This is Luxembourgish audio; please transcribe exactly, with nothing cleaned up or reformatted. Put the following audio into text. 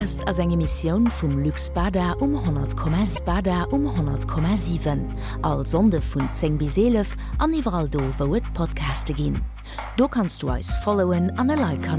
Ist as eng Emissionioun vum Lux Bada um hundert Komma Bada um hundert Komma sieben als Sonde vun zehn bis elf an iwwer all do wo et Podcaste ginn. Do kannst du eis followen an e Like